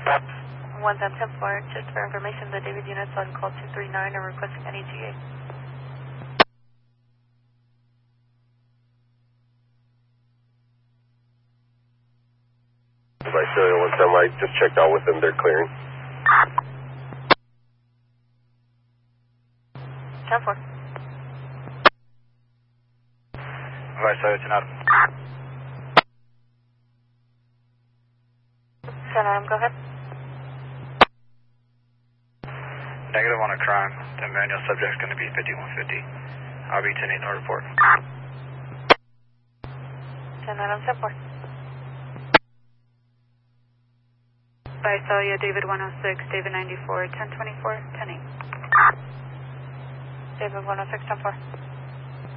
10-4, just for information, the David unit's on call 239 and requesting an ETA. Visalia 110, I just checked out with them, they're clearing. 10-4. Visalia 10 Adam. 10 Adam, go ahead. Negative on a crime. The manual subject's going to be 5150. I'll be 10-8 no report. 10 Adam, 10-4. Visalia, David 106, David 94, 1024, 10-8. David 106, 10-4.